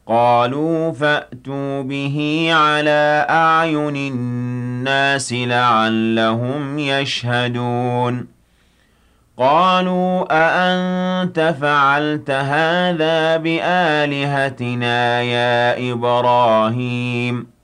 قالوا فأتوا به على أعين الناس لعلهم يشهدون قالوا أأنت فعلت هذا بآلهتنا يا إبراهيم